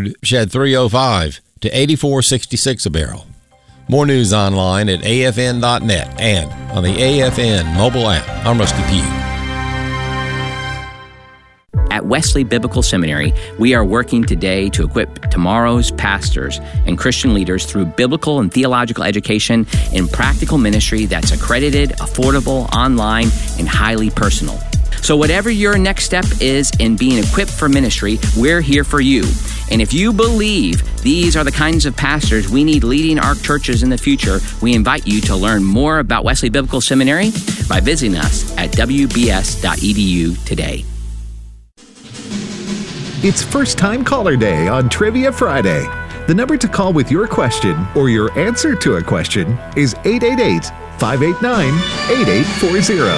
crude shed $3.05 to $84.66 a barrel. More news online at afn.net and on the AFN mobile app. I'm Rusty Pugh. At Wesley Biblical Seminary, we are working today to equip tomorrow's pastors and Christian leaders through biblical and theological education and practical ministry that's accredited, affordable, online, and highly personal. So whatever your next step is in being equipped for ministry, we're here for you. And if you believe these are the kinds of pastors we need leading our churches in the future, we invite you to learn more about Wesley Biblical Seminary by visiting us at wbs.edu today. It's First Time Caller Day on Trivia Friday. The number to call with your question or your answer to a question is 888-589-8840.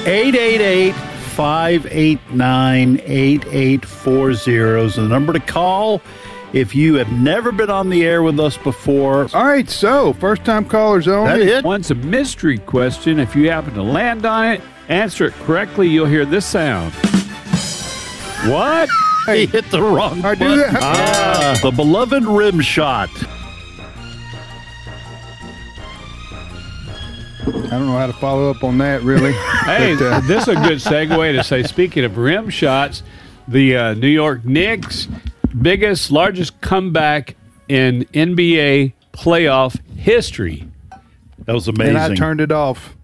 888-589-8840 is the number to call if you have never been on the air with us before. All right, so first-time callers only. That it? Once a mystery question. If you happen to land on it, answer it correctly, you'll hear this sound. What? He hit the wrong button. The beloved rim shot. I don't know how to follow up on that, really. Hey, this is a good segue to say, speaking of rim shots, the New York Knicks' largest comeback in NBA playoff history. That was amazing. And I turned it off.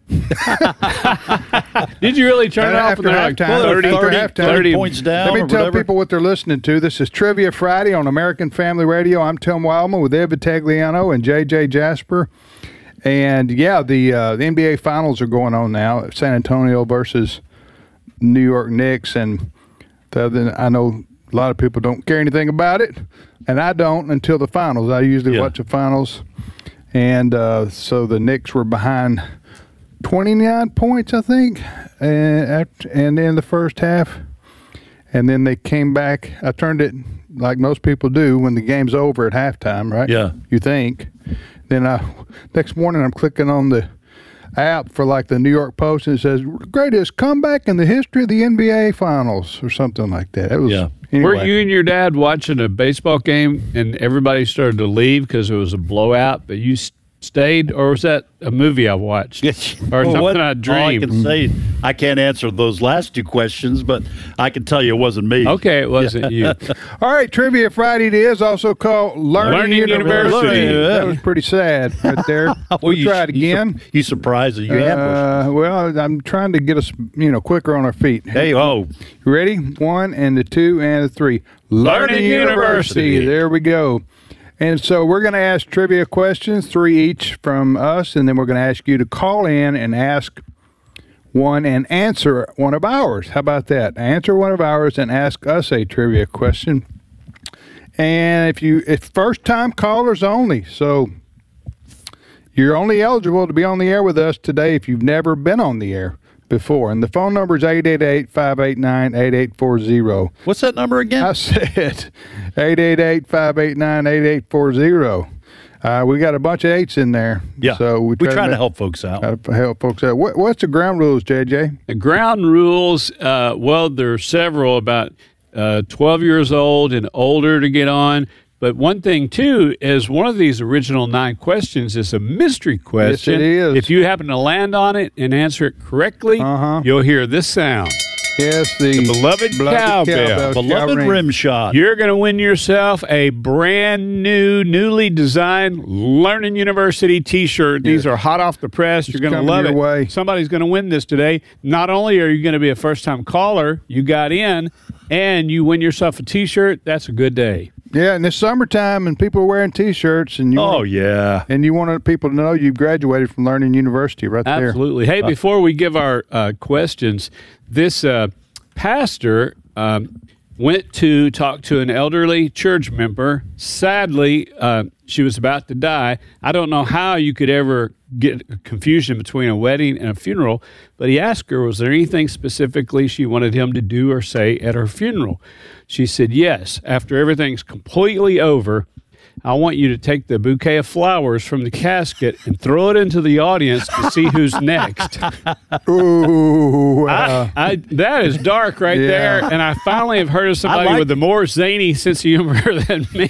Did you really turn it off? After halftime. 30 points down. Let me tell people what they're listening to. This is Trivia Friday on American Family Radio. I'm Tom Wildman with Ed Vitagliano and J.J. Jasper. And, yeah, the NBA Finals are going on now. San Antonio versus New York Knicks. And I know a lot of people don't care anything about it, and I don't until the Finals. I usually watch the Finals. And so the Knicks were behind 29 points, I think, and in the first half. And then they came back. I turned it like most people do when the game's over at halftime, right? Yeah. You think. Then next morning I'm clicking on the app for like the New York Post, and it says, greatest comeback in the history of the NBA Finals or something like that. It was, anyway. Were you and your dad watching a baseball game and everybody started to leave because it was a blowout, but you stayed, or was that a movie I watched? Or something I dreamed? All I can say, I can't answer those last two questions, but I can tell you it wasn't me. Okay, it wasn't you. All right, Trivia Friday it is, also called Learning University. That was pretty sad right there. We'll try it again. You surprised that you ambushed. Well, I'm trying to get us, quicker on our feet. Hey, You ready? 1 and the 2 and the 3. Learning University. There we go. And so we're going to ask trivia questions, 3 each from us, and then we're going to ask you to call in and ask one and answer one of ours. How about that? Answer one of ours and ask us a trivia question. And it's first-time callers only, so you're only eligible to be on the air with us today if you've never been on the air before. And the phone number is 888-589-8840. What's that number again? I said 888-589-8840. We got a bunch of 8s in there. Yeah, so we try to help folks out. What's the ground rules, JJ? The ground rules, there are several, about 12 years old and older to get on. But one thing, too, is one of these original 9 questions is a mystery question. Yes, it is. If you happen to land on it and answer it correctly, you'll hear this sound. Yes, the beloved cowbell. Beloved rim shot. You're going to win yourself a brand new, newly designed Learning University T-shirt. These are hot off the press. You're going to love it. Somebody's going to win this today. Not only are you going to be a first-time caller, you got in, and you win yourself a T-shirt. That's a good day. Yeah, and it's summertime, and people are wearing T-shirts, and you want people to know you've graduated from Learning University right there. Absolutely. Hey, before we give our questions, this pastor went to talk to an elderly church member. Sadly, she was about to die. I don't know how you could ever get confusion between a wedding and a funeral, but he asked her, was there anything specifically she wanted him to do or say at her funeral? She said, yes, after everything's completely over, I want you to take the bouquet of flowers from the casket and throw it into the audience to see who's next. Ooh, that is dark right there, and I finally have heard of somebody with a more zany sense of humor than me.